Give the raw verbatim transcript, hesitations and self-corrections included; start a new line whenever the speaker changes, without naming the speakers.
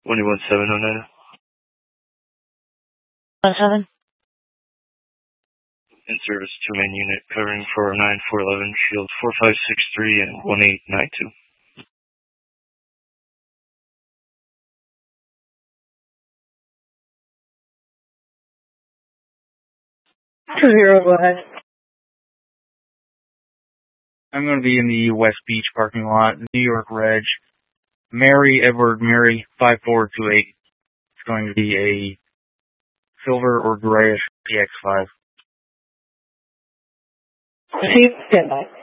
one one seven oh nine.
One seven.
In service, two-man unit covering four nine four eleven, shield four five six three and one eight nine two.
Two zero, go ahead.
I'm going to be in the West Beach parking lot, New York Reg, Mary Edward Mary five four two eight. It's going to be a silver or grayish P X five.
Proceed, stand by.